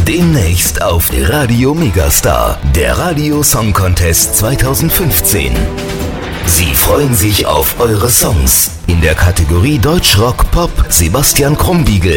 Demnächst auf Radio Megastar, der Radio Song Contest 2015. Sie freuen sich auf eure Songs. In der Kategorie Deutschrock Pop Sebastian Krumbiegel,